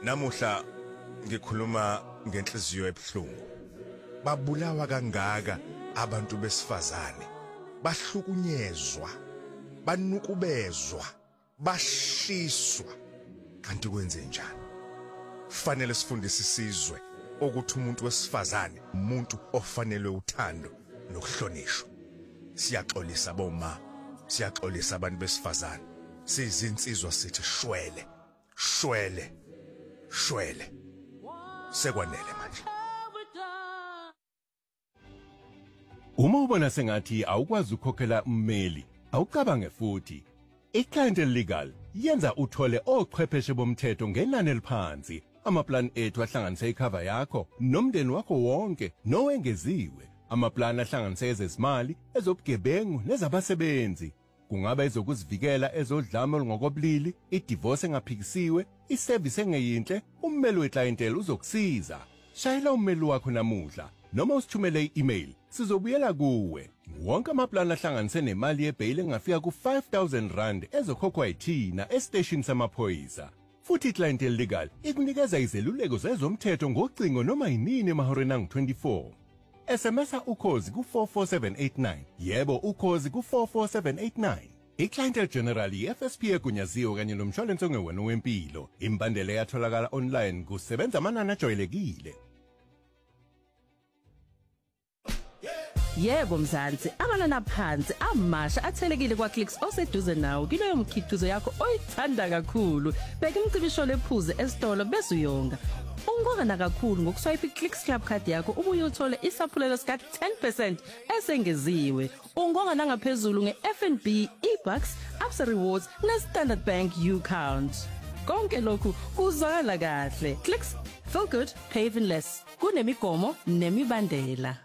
Namuhla ngikhuluma ngenhliziyo ebuhlungu. Babulawa kangaka abantu besifazane. Bahlukunyezwa, banukubezwa, bashiswa. Kanti kwenze njani? Kufanele sifundise isizwe ukuthi umuntu wesifazane umuntu ofanelwe uthando nokuhlonishwa. Siyaxolisa boma, siyaxolisa abantu besifazane. Sizinsizwa sithi shwele, shwele, shwele. Sekwanele manje. Uma ubona sengathi awukwazi ukukhokhela ummeli, awucabange futhi. iClientele Legal yenza uthole ochwepheshe bomthetho ngenani eliphansi. Amaplan ethu ahlanganisa icover yakho nomndeni wakho wonke nowengeziwe. Amaplan ahlanganisa ezezimali, ezobugebengu nezabasebenzi. Kungaba ezokuzivikela ezodlame olungokobulili, idivorce engaphikisiwe, iservice engeyinhle, ummeli weClientele uzokusiza. Shayela ummeli wakho namuhla noma usithumele i-email, sizobuyela kuwe. Wonke amaplan ahlanganise nemali yebail engafika ku R5,000 ezokhokhwa yithina estation samaphoyisa. Futhi iClientele Legal ikunikeza izeluleko zezomthetho ngocingo noma yinini emahoreni angu-24. SMS ukhozi ku44789. Yebo, ukhozi ku44789. iClientele General i-FSP egunyaziwe kanye nomshwalense ongewona wempilo. Imbandela yatholakala online kusebenza amanani ajwayelekile. Yebo Mzansi, amanani aphansi amasha athelekile kwaClicks oseduze nawe kuleyo mkhiqizo yakho oyithanda kakhulu. Beka imicibisho lephuze esitolo bese uyonga. Ungokana kakhulu ngokuswipe iClicks Club card yakho ubuye uthole isaphulelo sika 10% esengeziwe. Ungonga nangaphezulu ngeFNB, eBucks, Absa Rewards neStandard Bank U-Count. Konke lokhu kuzwakala kahle. Clicks, feel good, pay even less. Kunemigomo nemibandela.